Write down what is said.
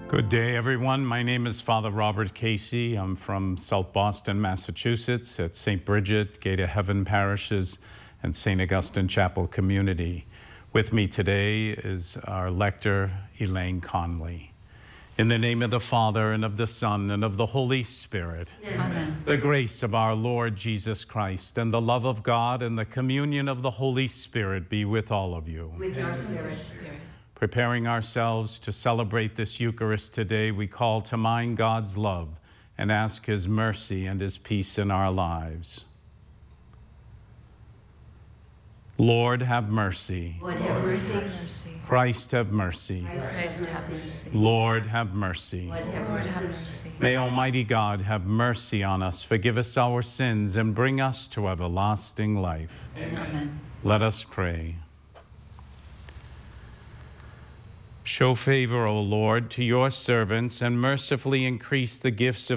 Good day, everyone. My name is Father Robert Casey. I'm from South Boston, Massachusetts, at St. Bridget, Gate of Heaven Parishes, and St. Augustine Chapel Community. With me today is our lector, Elaine Conley. In the name of the Father, and of the Son, and of the Holy Spirit. Amen. The grace of our Lord Jesus Christ, and the love of God, and the communion of the Holy Spirit be with all of you. With your spirit. Preparing ourselves to celebrate this Eucharist today, we call to mind God's love and ask His mercy and His peace in our lives. Lord, have mercy. Lord, have mercy. Christ, have mercy. Christ, have mercy. Lord, have mercy. Lord, have mercy. May Almighty God have mercy on us, forgive us our sins, and bring us to everlasting life. Amen. Let us pray. Show favor, O Lord, to your servants, and mercifully increase the gifts of